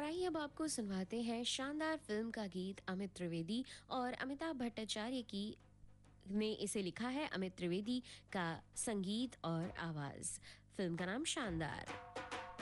और आइए अब आपको सुनवाते हैं शानदार फिल्म का गीत अमित त्रिवेदी और अमिताभ भट्टाचार्य की ने इसे लिखा है। अमित त्रिवेदी का संगीत और आवाज। फिल्म का नाम शानदार।